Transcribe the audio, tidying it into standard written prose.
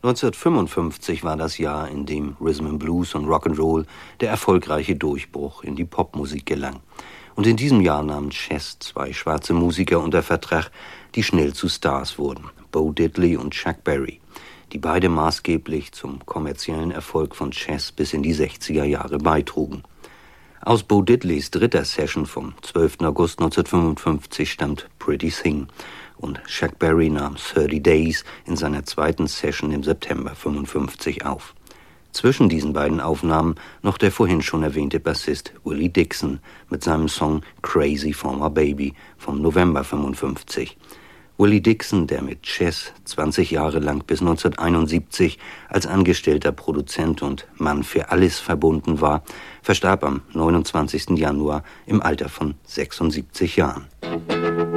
1955 war das Jahr, in dem Rhythm and Blues und Rock'n'Roll der erfolgreiche Durchbruch in die Popmusik gelang. Und in diesem Jahr nahmen Chess 2 schwarze Musiker unter Vertrag, die schnell zu Stars wurden: Bo Diddley und Chuck Berry, die beide maßgeblich zum kommerziellen Erfolg von Chess bis in die 60er Jahre beitrugen. Aus Bo Diddleys dritter Session vom 12. August 1955 stammt Pretty Thing und Chuck Berry nahm 30 Days in seiner zweiten Session im September 1955 auf. Zwischen diesen beiden Aufnahmen noch der vorhin schon erwähnte Bassist Willie Dixon mit seinem Song Crazy for My Baby vom November 1955. Willie Dixon, der mit Chess 20 Jahre lang bis 1971 als angestellter Produzent und Mann für alles verbunden war, verstarb am 29. Januar im Alter von 76 Jahren.